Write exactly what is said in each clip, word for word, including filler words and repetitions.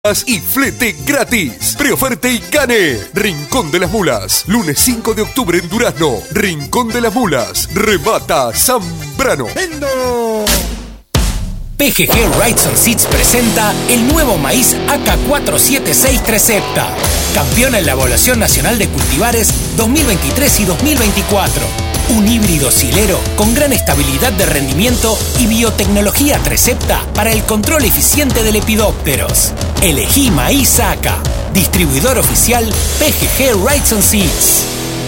y flete gratis. Preoferta y Cane. Rincón de las Mulas. Lunes cinco de octubre en Durazno. Rincón de las Mulas. Remata Zambrano. ¡Vendo! P G G Rides and Seeds presenta el nuevo maíz A K cuatro siete seis Trecepta, campeón en la Evaluación Nacional de Cultivares dos mil veintitrés y dos mil veinticuatro. Un híbrido silero con gran estabilidad de rendimiento y biotecnología Trecepta para el control eficiente de lepidópteros. Elegí maíz A K. Distribuidor oficial P G G Rides and Seeds.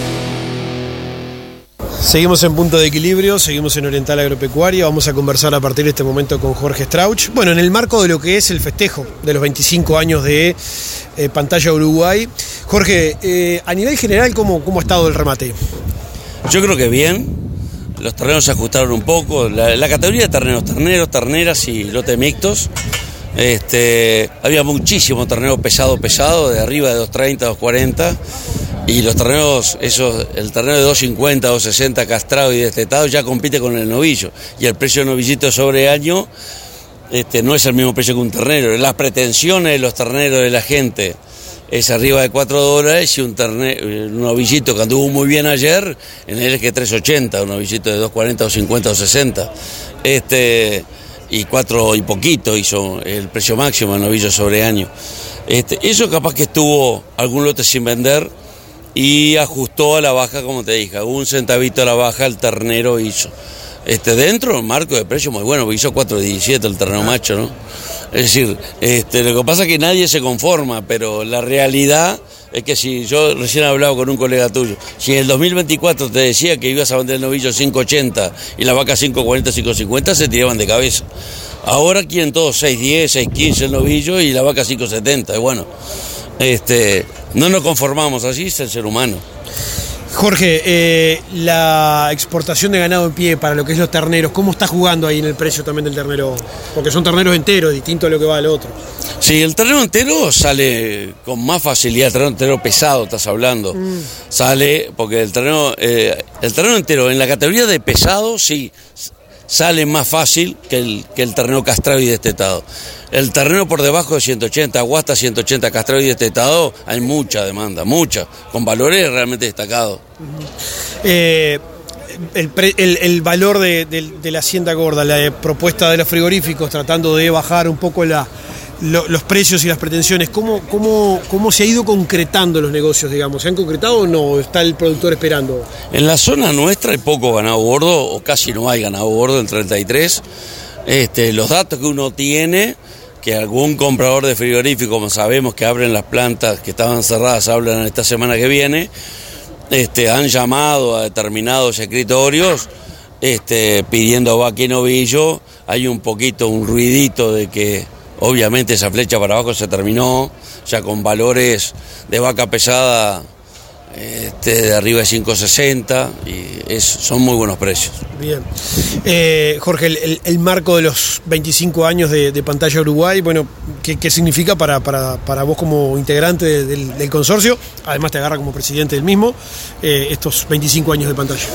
Seguimos en Punto de Equilibrio, seguimos en Oriental Agropecuaria. Vamos a conversar a partir de este momento con Jorge Strauch. Bueno, en el marco de lo que es el festejo de los veinticinco años de eh, Pantalla Uruguay. Jorge, eh, a nivel general, ¿cómo, ¿cómo ha estado el remate? Yo creo que bien. Los terneros se ajustaron un poco. La, la categoría de terneros, terneros, terneras y lotes mixtos. Este, había muchísimo ternero pesado, pesado, de arriba de dos treinta, dos cuarenta. Y los terneros, esos, el ternero de dos cincuenta, dos sesenta castrado y destetado ya compite con el novillo. Y el precio del novillito sobre año este, no es el mismo precio que un ternero. Las pretensiones de los terneros de la gente es arriba de cuatro dólares y un, ternero, un novillito que anduvo muy bien ayer, en él es que tres ochenta, un novillito de dos cuarenta, dos cincuenta, dos sesenta. Este, y cuatro y poquito hizo el precio máximo del novillo sobre año. Este, eso capaz que estuvo algún lote sin vender y ajustó a la baja, como te dije, un centavito a la baja el ternero hizo. Este, dentro, un marco de precio muy bueno, porque hizo cuatro diecisiete el ternero macho, ¿no? Es decir, este, lo que pasa es que nadie se conforma, pero la realidad es que si yo recién he hablado con un colega tuyo, si en el dos mil veinticuatro te decía que ibas a vender el novillo cinco ochenta y la vaca cinco cuarenta, cinco cincuenta, se tiraban de cabeza. Ahora quieren todos seis diez, seis quince el novillo y la vaca cinco setenta, y bueno, este, no nos conformamos, así es el ser humano. Jorge, eh, la exportación de ganado en pie para lo que es los terneros, ¿cómo está jugando ahí en el precio también del ternero? Porque son terneros enteros, distinto a lo que va al otro. Sí, el ternero entero sale con más facilidad, el ternero entero pesado, estás hablando. Mm. Sale, porque el ternero, eh, el ternero entero en la categoría de pesado, sí, sale más fácil que el, que el ternero castrado y destetado. El ternero por debajo de ciento ochenta, Aguasta ciento ochenta castrado y destetado, hay mucha demanda, mucha, con valores realmente destacados. Uh-huh. eh, el, pre, el, el valor de, de, de la hacienda gorda, la propuesta de los frigoríficos tratando de bajar un poco la, lo, los precios y las pretensiones, ¿cómo, cómo, ¿cómo se ha ido concretando los negocios, digamos? ¿Se han concretado o no? ¿Está el productor esperando? En la zona nuestra hay poco ganado gordo, o casi no hay ganado gordo en treinta y tres. Este, los datos que uno tiene, que algún comprador de frigorífico, como sabemos que abren las plantas que estaban cerradas, hablan esta semana que viene, este, han llamado a determinados escritorios este, pidiendo vaca y novillo. Hay un poquito, un ruidito de que obviamente esa flecha para abajo se terminó, ya con valores de vaca pesada este, de arriba de cinco sesenta, y es, son muy buenos precios. Bien. Eh, Jorge, el, el, el marco de los veinticinco años de, de Pantalla Uruguay, bueno, ¿qué, qué significa para, para, para vos como integrante de, del, del consorcio? Además te agarra como presidente del mismo, eh, estos veinticinco años de Pantalla.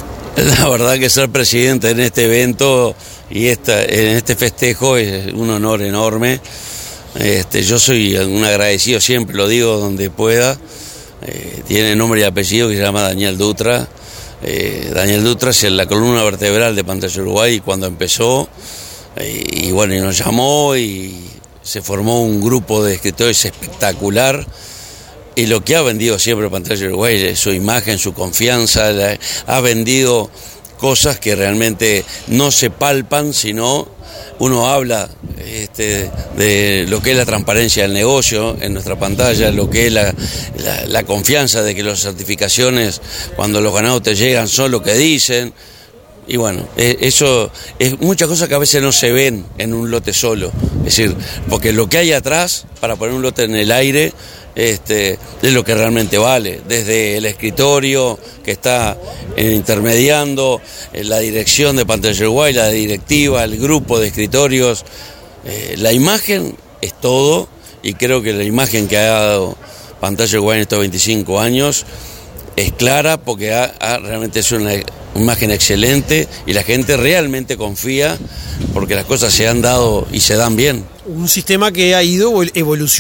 La verdad que ser presidente en este evento y esta, en este festejo es un honor enorme. Este, yo soy un agradecido, siempre lo digo donde pueda. Eh, tiene nombre y apellido, que se llama Daniel Dutra. Eh, Daniel Dutra es la columna vertebral de Pantalla Uruguay y cuando empezó, eh, y bueno, y nos llamó y se formó un grupo de escritores espectacular. Y lo que ha vendido siempre Pantalla Uruguay es su imagen, su confianza, la, ha vendido cosas que realmente no se palpan, sino uno habla este, de lo que es la transparencia del negocio en nuestra pantalla, lo que es la, la, la confianza de que las certificaciones, cuando los ganados te llegan, son lo que dicen. Y bueno, eso es muchas cosas que a veces no se ven en un lote solo. Es decir, porque lo que hay atrás para poner un lote en el aire este, es lo que realmente vale. Desde el escritorio que está eh, intermediando, eh, la dirección de Pantalla Uruguay, la directiva, el grupo de escritorios. Eh, la imagen es todo y creo que la imagen que ha dado Pantalla Uruguay en estos veinticinco años es clara porque ha, ha realmente es una imagen excelente y la gente realmente confía porque las cosas se han dado y se dan bien. Un sistema que ha ido evolucionando